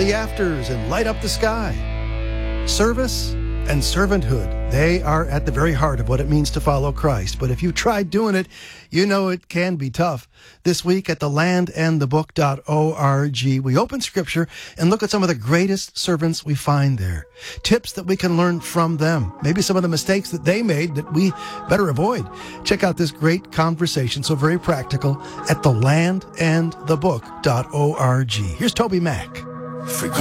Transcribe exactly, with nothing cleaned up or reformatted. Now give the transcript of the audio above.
the afters and light up the sky. Service and servanthood, they are at the very heart of what it means to follow Christ. But if you've tried doing it, you know it can be tough. This week at the land and the book dot org, we open Scripture and look at some of the greatest servants we find there. Tips that we can learn from them. Maybe some of the mistakes that they made that we better avoid. Check out this great conversation, so very practical, at the land and the book dot org. Here's Toby Mack. Forget